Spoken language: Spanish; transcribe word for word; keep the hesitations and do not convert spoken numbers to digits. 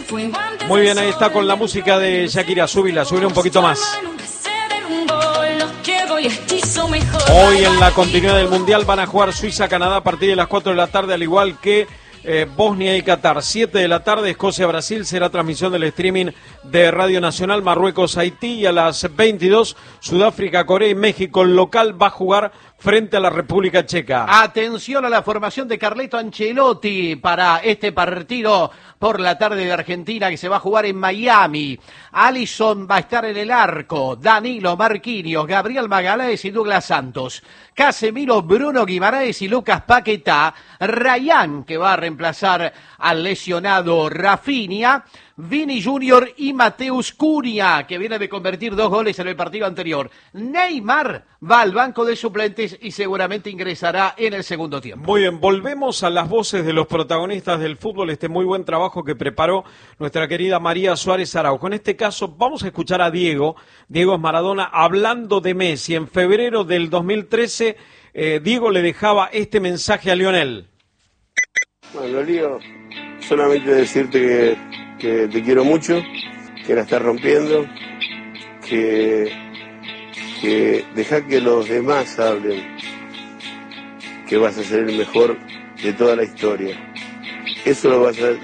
Muy bien, ahí está con la música de Shakira. Súbila, súbila un poquito más. Hoy en la continuidad del Mundial van a jugar Suiza-Canadá a partir de las cuatro de la tarde, al igual que eh, Bosnia y Qatar. siete de la tarde, Escocia-Brasil, será transmisión del streaming de Radio Nacional. Marruecos-Haití, y a las veintidós, Sudáfrica-Corea, y México, el local, va a jugar frente a la República Checa. Atención a la formación de Carleto Ancelotti para este partido por la tarde de Argentina que se va a jugar en Miami. Alisson va a estar en el arco, Danilo, Marquinhos, Gabriel Magalhães y Douglas Santos, Casemiro, Bruno Guimaraes y Lucas Paquetá, Rayán, que va a reemplazar al lesionado Rafinha, Vini Junior y Mateus Cunha, que viene de convertir dos goles en el partido anterior. Neymar va al banco de suplentes y seguramente ingresará en el segundo tiempo. Muy bien, volvemos a las voces de los protagonistas del fútbol, este muy buen trabajo que preparó nuestra querida María Suárez Araujo. En este caso vamos a escuchar a Diego, Diego es Maradona, hablando de Messi. En febrero del dos mil trece, eh, Diego le dejaba este mensaje a Lionel. Bueno, Lío, solamente decirte que, que te quiero mucho, que la estás rompiendo, que, que deja que los demás hablen, que vas a ser el mejor de toda la historia. Eso lo vas a